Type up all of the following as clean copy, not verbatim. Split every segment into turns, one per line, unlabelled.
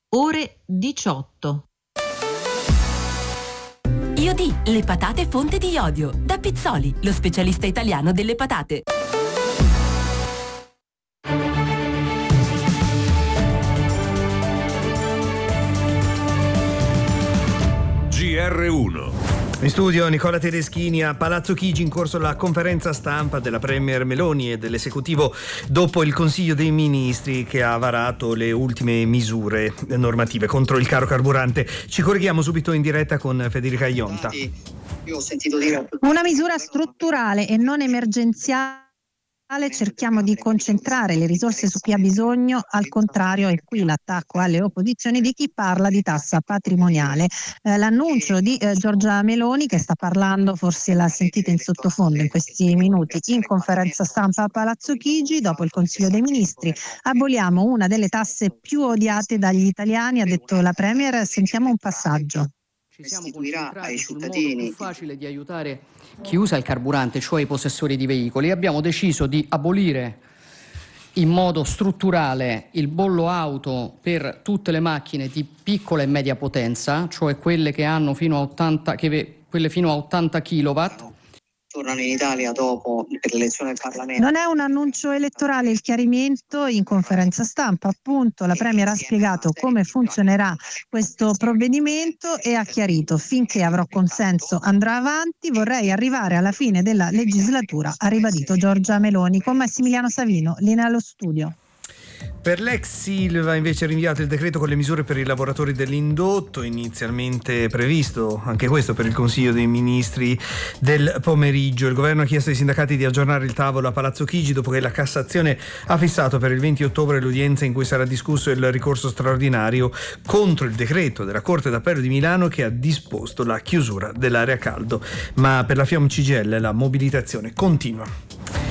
ore 18.
Iodi, le patate fonte di iodio. Da Pizzoli, lo specialista italiano delle patate.
GR1.
In studio Nicola Tedeschini. A Palazzo Chigi in corso la conferenza stampa della Premier Meloni e dell'esecutivo dopo il Consiglio dei Ministri che ha varato le ultime misure normative contro il caro carburante. Ci colleghiamo subito in diretta con Federica Ionta.
Io ho sentito dire
una misura strutturale e non emergenziale. Cerchiamo di concentrare le risorse su chi ha bisogno, al contrario è qui l'attacco alle opposizioni di chi parla di tassa patrimoniale. L'annuncio di Giorgia Meloni, che sta parlando, forse la sentite in sottofondo in questi minuti, in conferenza stampa a Palazzo Chigi dopo il Consiglio dei Ministri. Aboliamo una delle tasse più odiate dagli italiani, ha detto la Premier. Sentiamo un passaggio.
Ci siamo concentrati sul modo più facile
di aiutare chi usa il carburante, cioè i possessori di veicoli. Abbiamo deciso di abolire in modo strutturale il bollo auto per tutte le macchine di piccola e media potenza, cioè quelle che hanno fino a 80 kW.
Tornano in Italia dopo per l'elezione del Parlamento.
Non è un annuncio elettorale il chiarimento in conferenza stampa, appunto la Premier ha spiegato come funzionerà questo provvedimento e ha chiarito: finché avrò consenso andrà avanti, vorrei arrivare alla fine della legislatura, ha ribadito Giorgia Meloni. Con Massimiliano Savino, linea allo studio.
Per l'ex Silva invece è rinviato il decreto con le misure per i lavoratori dell'indotto, inizialmente previsto anche questo per il Consiglio dei Ministri del pomeriggio. Il governo ha chiesto ai sindacati di aggiornare il tavolo a Palazzo Chigi dopo che la Cassazione ha fissato per il 20 ottobre l'udienza in cui sarà discusso il ricorso straordinario contro il decreto della Corte d'Appello di Milano che ha disposto la chiusura dell'area caldo. Ma per la FIOM CGIL la mobilitazione continua.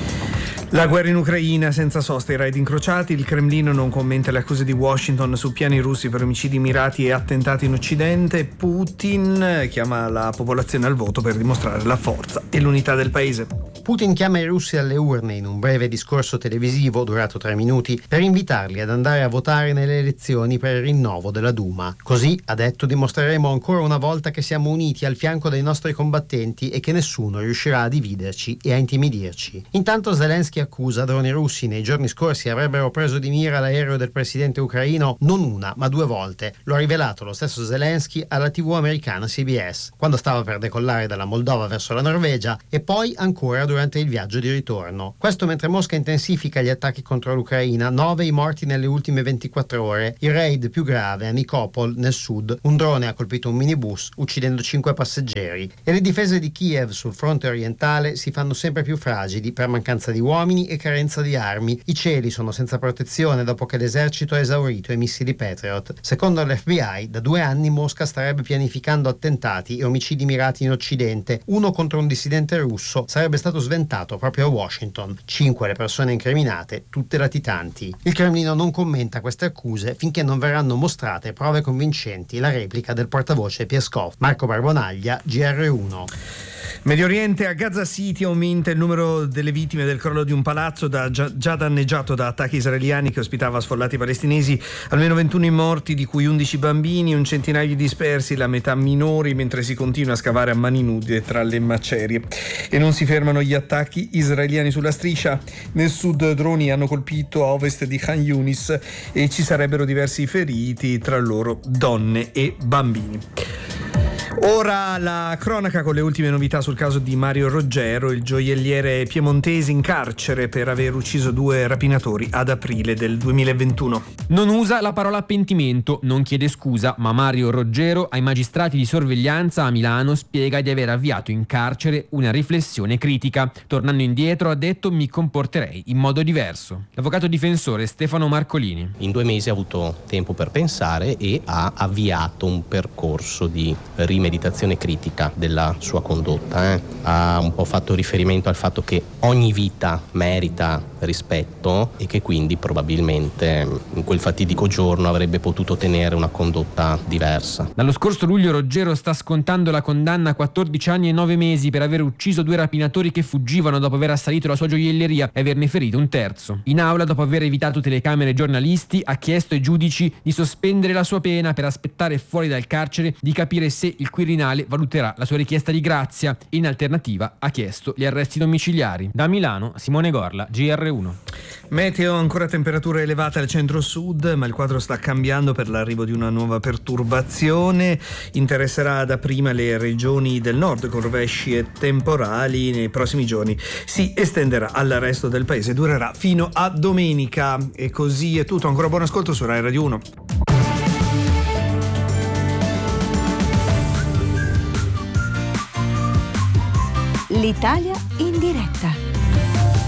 La guerra in Ucraina senza sosta, i raid incrociati, il Cremlino non commenta le accuse di Washington su piani russi per omicidi mirati e attentati in Occidente. Putin chiama la popolazione al voto per dimostrare la forza e l'unità del paese.
Putin chiama i russi alle urne in un breve discorso televisivo durato 3 minuti per invitarli ad andare a votare nelle elezioni per il rinnovo della Duma. Così, ha detto, dimostreremo ancora una volta che siamo uniti al fianco dei nostri combattenti e che nessuno riuscirà a dividerci e a intimidirci. Intanto Zelensky accusa droni russi nei giorni scorsi avrebbero preso di mira l'aereo del presidente ucraino non una ma 2 volte. Lo ha rivelato lo stesso Zelensky alla TV americana CBS quando stava per decollare dalla Moldova verso la Norvegia e poi ancora durante il viaggio di ritorno. Questo mentre Mosca intensifica gli attacchi contro l'Ucraina, 9 i morti nelle ultime 24 ore. Il raid più grave a Nikopol nel sud, un drone ha colpito un minibus uccidendo 5 passeggeri. E le difese di Kiev sul fronte orientale si fanno sempre più fragili per mancanza di uomini e carenza di armi. I cieli sono senza protezione dopo che l'esercito ha esaurito i missili Patriot. Secondo l'FBI, da 2 anni Mosca starebbe pianificando attentati e omicidi mirati in Occidente. Uno contro un dissidente russo sarebbe stato sventato proprio a Washington. 5 le persone incriminate, tutte latitanti. Il Cremlino non commenta queste accuse finché non verranno mostrate prove convincenti. La replica del portavoce Peskov. Marco Barbonaglia, GR1.
Medio Oriente, a Gaza City aumenta il numero delle vittime del crollo di un palazzo già danneggiato da attacchi israeliani che ospitava sfollati palestinesi. Almeno 21 i morti, di cui 11 bambini, un centinaio di dispersi, la metà minori, mentre si continua a scavare a mani nude tra le macerie. E non si fermano gli attacchi israeliani sulla striscia. Nel sud droni hanno colpito a ovest di Khan Yunis e ci sarebbero diversi feriti, tra loro donne e bambini. Ora la cronaca con le ultime novità sul caso di Mario Roggero, il gioielliere piemontese in carcere per aver ucciso 2 rapinatori ad aprile del 2021.
Non usa la parola pentimento, non chiede scusa, ma Mario Roggero ai magistrati di sorveglianza a Milano spiega di aver avviato in carcere una riflessione critica. Tornando indietro ha detto: mi comporterei in modo diverso. L'avvocato difensore Stefano Marcolini.
In 2 mesi ha avuto tempo per pensare e ha avviato un percorso di rimodulazione
meditazione critica della sua condotta. Ha un po' fatto riferimento al fatto che ogni vita merita rispetto e che quindi probabilmente in quel fatidico giorno avrebbe potuto tenere una condotta diversa.
Dallo scorso luglio Roggero sta scontando la condanna a 14 anni e 9 mesi per aver ucciso 2 rapinatori che fuggivano dopo aver assalito la sua gioielleria e averne ferito un terzo. In aula, dopo aver evitato telecamere e giornalisti, ha chiesto ai giudici di sospendere la sua pena per aspettare fuori dal carcere di capire se il Quirinale valuterà la sua richiesta di grazia. In alternativa ha chiesto gli arresti domiciliari. Da Milano, Simone Gorla, GR1.
Meteo, ancora temperatura elevata al centro-sud, ma il quadro sta cambiando per l'arrivo di una nuova perturbazione. Interesserà dapprima le regioni del nord con rovesci e temporali. Nei prossimi giorni si estenderà al resto del paese, durerà fino a domenica. E così è tutto, ancora buon ascolto su Rai Radio 1.
L'Italia in diretta.